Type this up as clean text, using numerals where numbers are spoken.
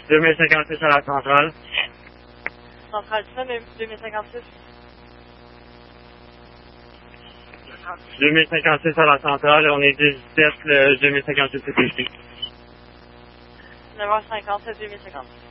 2056 à la centrale. Centrale, tu sais, 2056. 2056 à la centrale, on est 17, le 2056 c'est ici. 9h57, 2056.